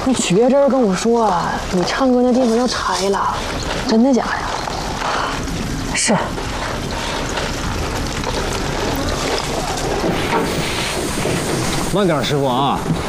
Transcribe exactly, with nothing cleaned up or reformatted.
那学这儿跟我说，你唱歌那地方要拆了，真的假的？ 是。 慢点，师傅啊！